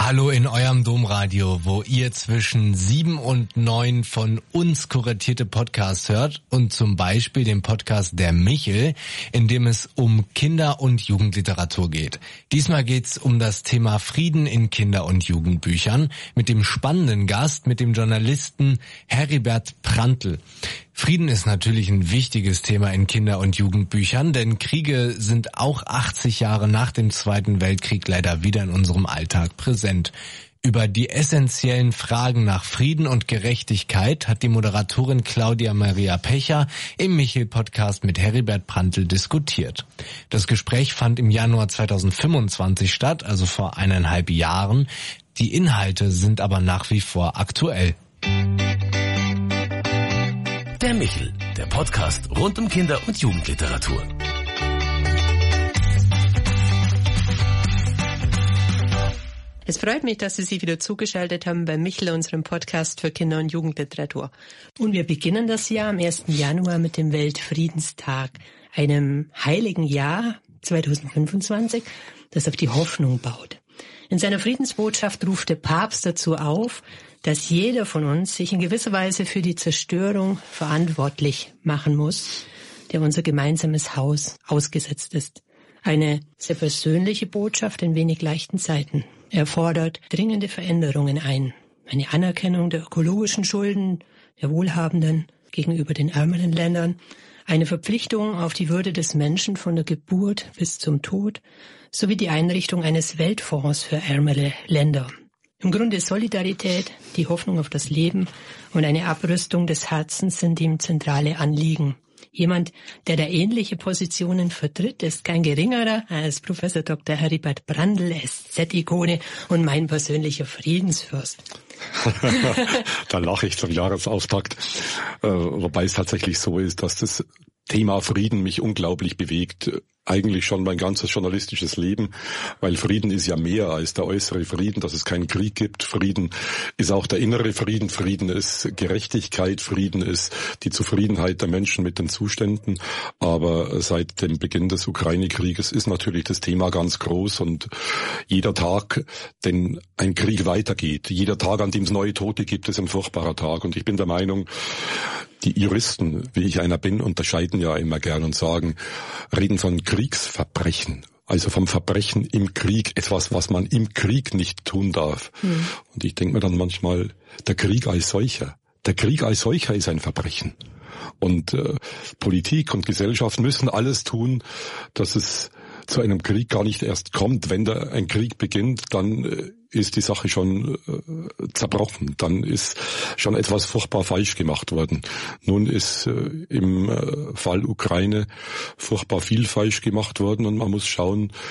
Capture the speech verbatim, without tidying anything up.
Hallo in eurem Domradio, wo ihr zwischen sieben und neun von uns kuratierte Podcasts hört und zum Beispiel den Podcast Der Michel, in dem es um Kinder- und Jugendliteratur geht. Diesmal geht's um das Thema Frieden in Kinder- und Jugendbüchern mit dem spannenden Gast, mit dem Journalisten Heribert Prantl. Frieden ist natürlich ein wichtiges Thema in Kinder- und Jugendbüchern, denn Kriege sind auch achtzig Jahre nach dem Zweiten Weltkrieg leider wieder in unserem Alltag präsent. Über die essentiellen Fragen nach Frieden und Gerechtigkeit hat die Moderatorin Claudia Maria Pecher im Michel-Podcast mit Heribert Prantl diskutiert. Das Gespräch fand im Januar zweitausendfünfundzwanzig statt, also vor eineinhalb Jahren. Die Inhalte sind aber nach wie vor aktuell. Der Michel, der Podcast rund um Kinder- und Jugendliteratur. Es freut mich, dass Sie sich wieder zugeschaltet haben bei Michel, unserem Podcast für Kinder- und Jugendliteratur. Und wir beginnen das Jahr am ersten Januar mit dem Weltfriedenstag, einem heiligen Jahr zweitausendfünfundzwanzig, das auf die Hoffnung baut. In seiner Friedensbotschaft ruft der Papst dazu auf, dass jeder von uns sich in gewisser Weise für die Zerstörung verantwortlich machen muss, der unser gemeinsames Haus ausgesetzt ist. Eine sehr persönliche Botschaft in wenig leichten Zeiten. Er fordert dringende Veränderungen ein. Eine Anerkennung der ökologischen Schulden der Wohlhabenden gegenüber den ärmeren Ländern, eine Verpflichtung auf die Würde des Menschen von der Geburt bis zum Tod, sowie die Einrichtung eines Weltfonds für ärmere Länder. Im Grunde Solidarität, die Hoffnung auf das Leben und eine Abrüstung des Herzens sind ihm zentrale Anliegen. Jemand, der da ähnliche Positionen vertritt, ist kein geringerer als Professor Doktor Heribert Prantl, S Z-Ikone und mein persönlicher Friedensfürst. Da lache ich zum Jahresauftakt, äh, wobei es tatsächlich so ist, dass das Thema Frieden mich unglaublich bewegt. Eigentlich schon mein ganzes journalistisches Leben, weil Frieden ist ja mehr als der äußere Frieden, dass es keinen Krieg gibt. Frieden ist auch der innere Frieden. Frieden ist Gerechtigkeit. Frieden ist die Zufriedenheit der Menschen mit den Zuständen. Aber seit dem Beginn des Ukraine-Krieges ist natürlich das Thema ganz groß und jeder Tag, den ein Krieg weitergeht, jeder Tag, an dem es neue Tote gibt, ist ein furchtbarer Tag. Und ich bin der Meinung, die Juristen, wie ich einer bin, unterscheiden ja immer gern und sagen, reden von Kriegsverbrechen, also vom Verbrechen im Krieg, etwas, was man im Krieg nicht tun darf. Mhm. Und ich denke mir dann manchmal, der Krieg als solcher, der Krieg als solcher ist ein Verbrechen. Und äh, Politik und Gesellschaft müssen alles tun, dass es zu einem Krieg gar nicht erst kommt. Wenn da ein Krieg beginnt, dann äh, ist die Sache schon äh, zerbrochen. Dann ist schon etwas furchtbar falsch gemacht worden. Nun ist äh, im äh, Fall Ukraine furchtbar viel falsch gemacht worden und man muss schauen,